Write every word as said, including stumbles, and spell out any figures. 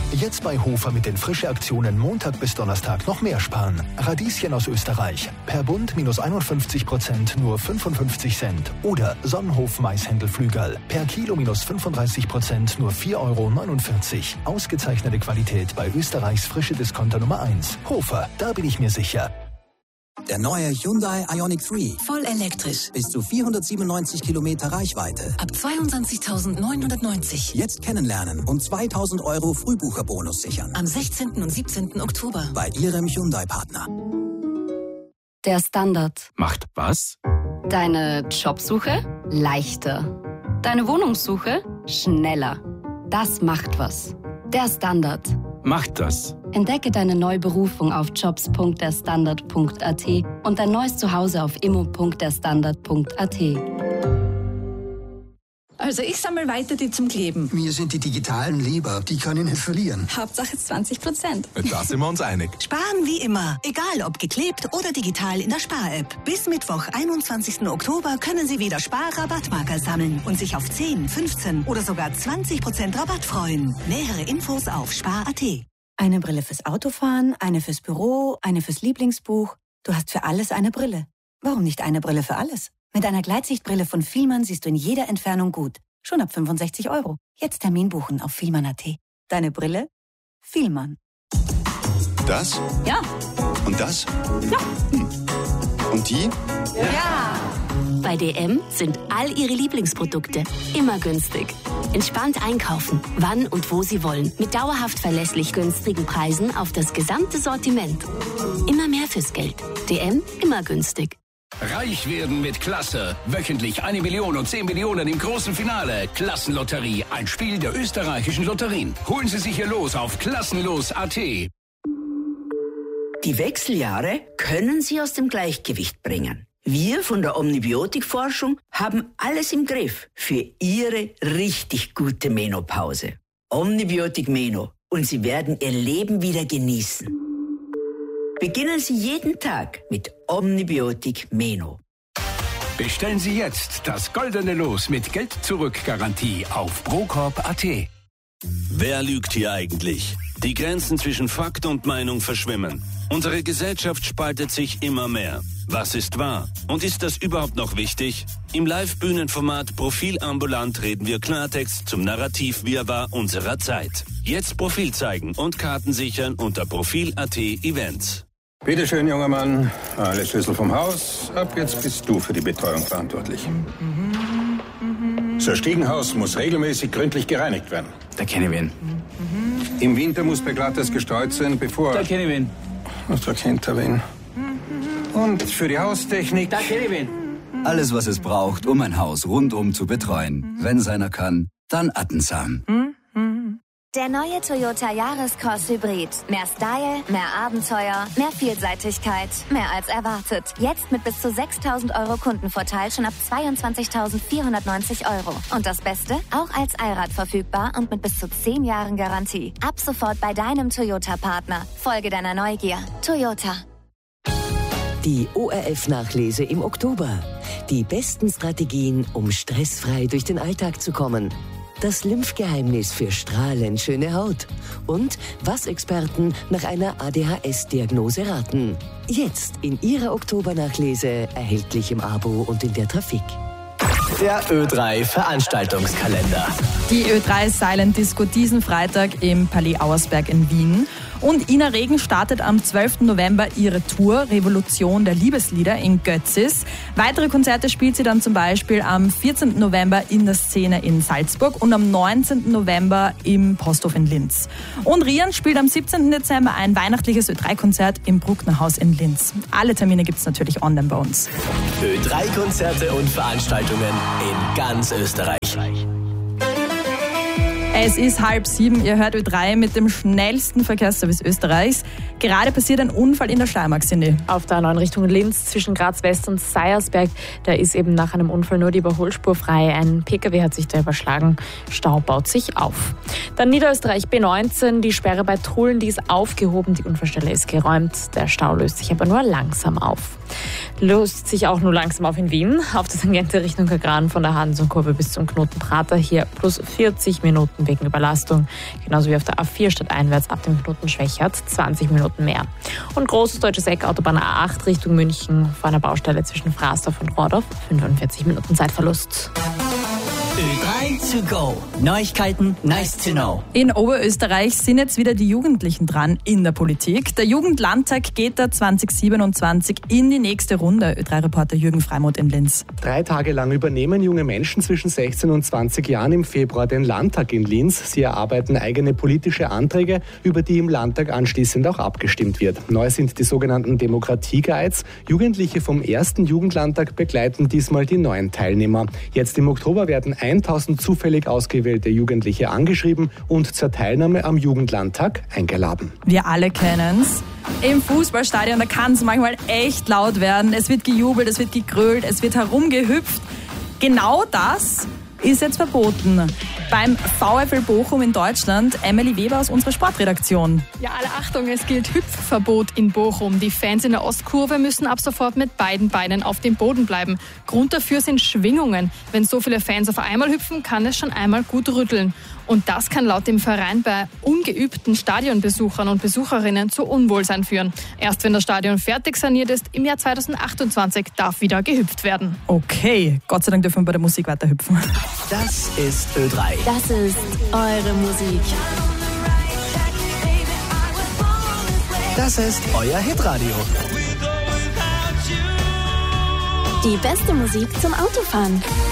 Jetzt bei Hofer mit den Frische-Aktionen Montag bis Donnerstag noch mehr sparen. Radieschen aus Österreich. Per Bund minus einundfünfzig Prozent nur fünfundfünfzig Cent. Oder Sonnenhof Maishändelflügel. Per Kilo minus fünfunddreißig Prozent nur vier Euro neunundvierzig. Ausgezeichnete Qualität bei Österreichs frische Discounter Nummer eins. Hofer, da bin ich mir sicher. Der neue Hyundai Ioniq drei. Voll elektrisch. Bis zu vierhundertsiebenundneunzig Kilometer Reichweite. Ab zweiundzwanzigtausendneunhundertneunzig. Jetzt kennenlernen und zweitausend Euro Frühbucherbonus sichern. Am sechzehnten und siebzehnten Oktober. Bei Ihrem Hyundai-Partner. Der Standard. Macht was? Deine Jobsuche leichter. Deine Wohnungssuche schneller. Das macht was. Der Standard. Macht das. Entdecke deine neue Berufung auf jobs punkt der standard punkt a t und dein neues Zuhause auf immo punkt der standard punkt a t. Also ich sammle weiter die zum Kleben. Mir sind die digitalen lieber, die kann ich nicht verlieren. Hauptsache zwanzig Prozent. Da sind wir uns einig. Sparen wie immer, egal ob geklebt oder digital in der Spar-App. Bis Mittwoch, einundzwanzigsten Oktober können Sie wieder Spar-Rabattmarker sammeln und sich auf zehn, fünfzehn oder sogar zwanzig Prozent Rabatt freuen. Nähere Infos auf spar punkt a t. Eine Brille fürs Autofahren, eine fürs Büro, eine fürs Lieblingsbuch. Du hast für alles eine Brille. Warum nicht eine Brille für alles? Mit einer Gleitsichtbrille von Fielmann siehst du in jeder Entfernung gut. Schon ab fünfundsechzig Euro. Jetzt Termin buchen auf fielmann punkt a t. Deine Brille? Fielmann. Das? Ja. Und das? Ja. Hm. Und die? Ja. Bei D M sind all Ihre Lieblingsprodukte immer günstig. Entspannt einkaufen, wann und wo Sie wollen. Mit dauerhaft verlässlich günstigen Preisen auf das gesamte Sortiment. Immer mehr fürs Geld. D M, immer günstig. Reich werden mit Klasse. Wöchentlich eine Million und zehn Millionen im großen Finale. Klassenlotterie, ein Spiel der österreichischen Lotterien. Holen Sie sich Ihr Los auf klassenlos punkt a t. Die Wechseljahre können Sie aus dem Gleichgewicht bringen. Wir von der Omnibiotikforschung haben alles im Griff für Ihre richtig gute Menopause. Omnibiotik Meno. Und Sie werden Ihr Leben wieder genießen. Beginnen Sie jeden Tag mit Omnibiotik Meno. Bestellen Sie jetzt das goldene Los mit Geld-Zurück-Garantie auf procorp punkt a t. Wer lügt hier eigentlich? Die Grenzen zwischen Fakt und Meinung verschwimmen. Unsere Gesellschaft spaltet sich immer mehr. Was ist wahr? Und ist das überhaupt noch wichtig? Im Live-Bühnenformat Profil ambulant reden wir Klartext zum Narrativ-Wirrwarr unserer Zeit. Jetzt Profil zeigen und Karten sichern unter profil punkt a t Events. Bitte schön, junger Mann. Alle Schlüssel vom Haus. Ab jetzt bist du für die Betreuung verantwortlich. Das Stiegenhaus muss regelmäßig gründlich gereinigt werden. Da kenne ich wen. Im Winter muss beglattes gestreut sein, bevor... Da kenne ich wen. Ach, da kennt er wen. Und für die Haustechnik... Da kenne ich wen. Alles, was es braucht, um ein Haus rundum zu betreuen. Wenn seiner kann, dann Attensam. Der neue Toyota Yaris-Cross Hybrid. Mehr Style, mehr Abenteuer, mehr Vielseitigkeit, mehr als erwartet. Jetzt mit bis zu sechstausend Euro Kundenvorteil schon ab zweiundzwanzigtausendvierhundertneunzig Euro. Und das Beste? Auch als Allrad verfügbar und mit bis zu zehn Jahren Garantie. Ab sofort bei deinem Toyota-Partner. Folge deiner Neugier. Toyota. Die O R F-Nachlese im Oktober. Die besten Strategien, um stressfrei durch den Alltag zu kommen. Das Lymphgeheimnis für strahlend schöne Haut. Und was Experten nach einer A D H S-Diagnose raten. Jetzt in Ihrer Oktobernachlese, erhältlich im Abo und in der Trafik. Der Ö drei Veranstaltungskalender. Die Ö drei Silent Disco diesen Freitag im Palais Auersberg in Wien. Und Ina Regen startet am zwölften November ihre Tour Revolution der Liebeslieder in Götzis. Weitere Konzerte spielt sie dann zum Beispiel am vierzehnten November in der Szene in Salzburg und am neunzehnten November im Posthof in Linz. Und Rian spielt am siebzehnten Dezember ein weihnachtliches Ö drei Konzert im Brucknerhaus in Linz. Alle Termine gibt es natürlich online bei uns. Ö drei Konzerte und Veranstaltungen in ganz Österreich. Es ist halb sieben, ihr hört Ö drei mit dem schnellsten Verkehrsservice Österreichs. Gerade passiert ein Unfall in der Steiermark, Cindy. Auf der A neun Richtung Linz zwischen Graz West und Seiersberg, da ist eben nach einem Unfall nur die Überholspur frei. Ein Pkw hat sich da überschlagen, Stau baut sich auf. Dann Niederösterreich B neunzehn, die Sperre bei Trullen, die ist aufgehoben, die Unfallstelle ist geräumt. Der Stau löst sich aber nur langsam auf. Löst sich auch nur langsam auf in Wien. Auf der Tangente Richtung Kagran von der Hansonkurve bis zum Knoten Prater, hier plus vierzig Minuten wegen Überlastung. Genauso wie auf der A vier stadteinwärts ab dem Knoten Schwächert zwanzig Minuten mehr. Und großes deutsches Eck, Autobahn A acht Richtung München, vor einer Baustelle zwischen Frasdorf und Rohrdorf, fünfundvierzig Minuten Zeitverlust. Ö drei to go. Neuigkeiten, nice to know. In Oberösterreich sind jetzt wieder die Jugendlichen dran in der Politik. Der Jugendlandtag geht da zwanzig siebenundzwanzig in die nächste Runde. Ö drei Reporter Jürgen Freimuth in Linz. Drei Tage lang übernehmen junge Menschen zwischen sechzehn und zwanzig Jahren im Februar den Landtag in Linz. Sie erarbeiten eigene politische Anträge, über die im Landtag anschließend auch abgestimmt wird. Neu sind die sogenannten Demokratie-Guides. Jugendliche vom ersten Jugendlandtag begleiten diesmal die neuen Teilnehmer. Jetzt im Oktober werden tausend zufällig ausgewählte Jugendliche angeschrieben und zur Teilnahme am Jugendlandtag eingeladen. Wir alle kennen's. Im Fußballstadion, da kann es manchmal echt laut werden. Es wird gejubelt, es wird gegrölt, es wird herumgehüpft. Genau das ist jetzt verboten. Beim VfL Bochum in Deutschland, Emily Weber aus unserer Sportredaktion. Ja, alle Achtung, es gilt Hüpfverbot in Bochum. Die Fans in der Ostkurve müssen ab sofort mit beiden Beinen auf dem Boden bleiben. Grund dafür sind Schwingungen. Wenn so viele Fans auf einmal hüpfen, kann es schon einmal gut rütteln. Und das kann laut dem Verein bei ungeübten Stadionbesuchern und Besucherinnen zu Unwohlsein führen. Erst wenn das Stadion fertig saniert ist, im Jahr zweitausendachtundzwanzig, darf wieder gehüpft werden. Okay, Gott sei Dank dürfen wir bei der Musik weiter hüpfen. Das ist Ö drei. Das ist eure Musik. Das ist euer Hitradio. Die beste Musik zum Autofahren.